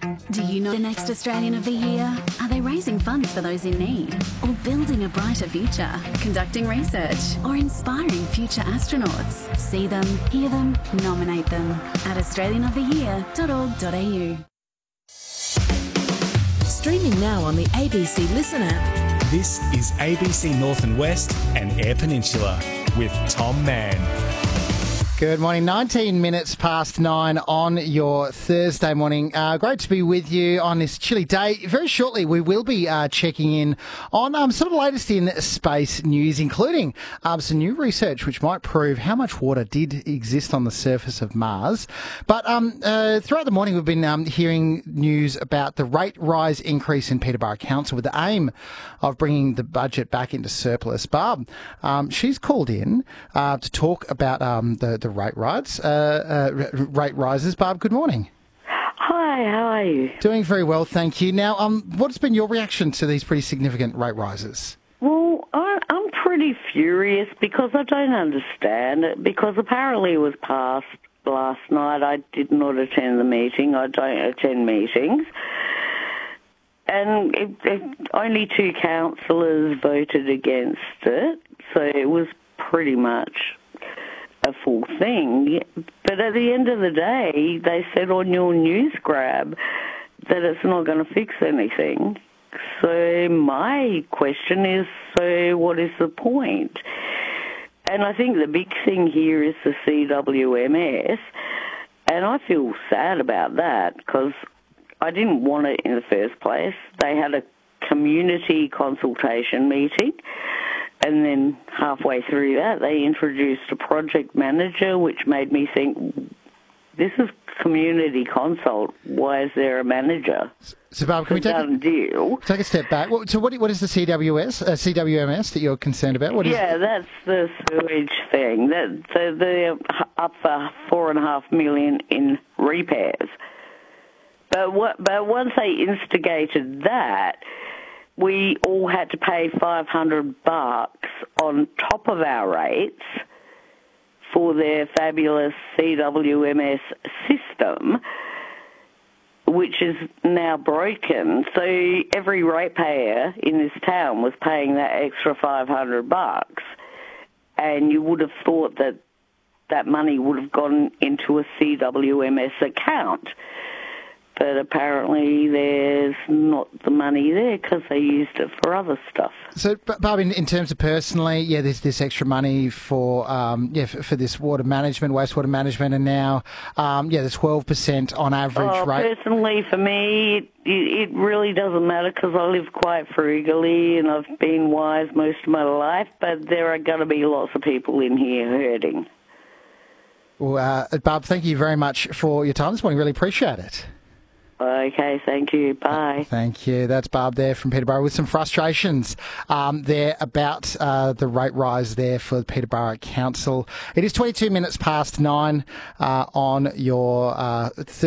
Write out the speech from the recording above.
Do you know the next Australian of the Year? Are they raising funds for those in need? Or building a brighter future? Conducting research? Or inspiring future astronauts? See them, hear them, nominate them at australianoftheyear.org.au. Streaming now on the ABC Listen app. This is ABC North and West and Eyre Peninsula with Tom Mann. Good morning. 19 minutes past 9 on your Thursday morning. Great to be with you on this chilly day. Very shortly, we will be checking in on sort of the latest in space news, including some new research which might prove how much water did exist on the surface of Mars. But throughout the morning, we've been hearing news about the rate rise increase in Peterborough Council with the aim of bringing the budget back into surplus. Barb, she's called in to talk about the rate rises. Barb, good morning. Hi, how are you? Doing very well, thank you. Now, what's been your reaction to these pretty significant rate rises? Well, I'm pretty furious because I don't understand it, because apparently it was passed last night. I did not attend the meeting. I don't attend meetings. And only 2 councillors voted against it, so it was pretty much a full thing. But at the end of the day, they said on your news grab that it's not going to fix anything. So my question is, so what is the point? And I think the big thing here is the CWMS, and I feel sad about that because I didn't want it in the first place. They had a community consultation meeting, and then halfway through that, they introduced a project manager, which made me think, this is community consult. Why is there a manager? So, Barb, can we take a step back? So what is the CWMS that you're concerned about? That's the sewage thing. So they're up for $4.5 million in repairs. But once they instigated that, we all had to pay $500 on top of our rates for their fabulous CWMS system, which is now broken. So every ratepayer in this town was paying that extra $500, and you would have thought that that money would have gone into a CWMS account. But apparently there's not the money there because they used it for other stuff. So, Barb, in terms of personally, there's this extra money for for this water management, wastewater management, and now the 12% on average rate. Personally, for me, it really doesn't matter because I live quite frugally and I've been wise most of my life. But there are going to be lots of people in here hurting. Well, Barb, thank you very much for your time this morning. Really appreciate it. Okay, thank you. Bye. Thank you. That's Barb there from Peterborough with some frustrations there about the rate rise there for Peterborough Council. It is 22 minutes past 9 on your